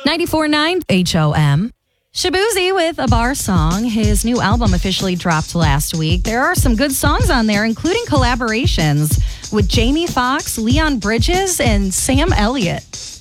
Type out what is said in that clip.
94.9 HOM. Shaboozey with a bar song. His new album officially dropped last week. There are some good songs on there, including collaborations with Jamie Foxx, Leon Bridges, and Sam Elliott.